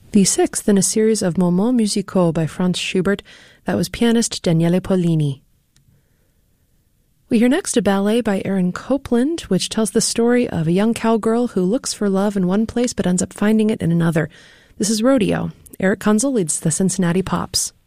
The sixth in a series of moments musicaux by Franz Schubert. That was pianist Daniele Pollini. We hear next a ballet by Aaron Copland, which tells the story of a young cowgirl who looks for love in one place but ends up finding it in another. This is Rodeo. Eric Kunzel leads the Cincinnati Pops.